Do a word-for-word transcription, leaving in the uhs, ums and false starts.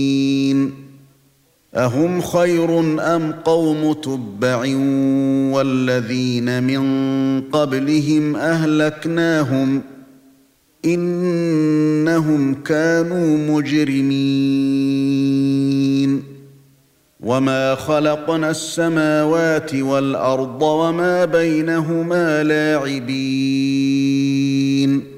أهم خير أم قوم تبع والذين من قبلهم أهلكناهم إنهم كانوا مجرمين وما خلقنا السماوات والأرض وما بينهما لاعبين